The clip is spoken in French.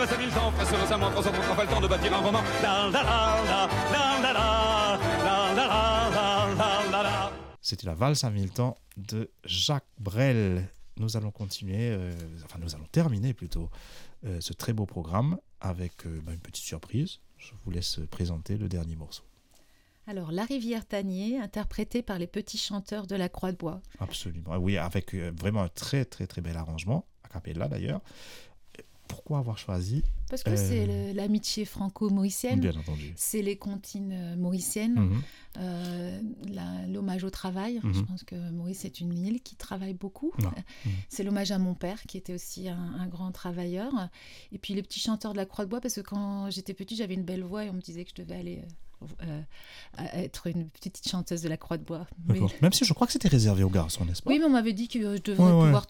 valse à mille temps, précieusement concentrant, pas le temps de bâtir un roman. C'était la valse à mille temps de Jacques Brel. Nous allons terminer plutôt ce très beau programme avec une petite surprise. Je vous laisse présenter le dernier morceau. Alors, La rivière Tanier, interprétée par les petits chanteurs de la Croix de Bois. Absolument, oui, avec vraiment un très très très bel arrangement, a cappella d'ailleurs. Pourquoi avoir choisi Parce que c'est l'amitié franco-mauricienne. Bien entendu. C'est les comptines mauriciennes. L'hommage au travail. Je pense que Maurice est une île qui travaille beaucoup. C'est l'hommage à mon père, qui était aussi un grand travailleur. Et puis les petits chanteurs de la Croix de Bois, parce que quand j'étais petite, j'avais une belle voix et on me disait que je devais aller être une petite chanteuse de la Croix de Bois. Même si je crois que c'était réservé aux garçons, n'est-ce pas? Oui, mais on m'avait dit que je devrais pouvoir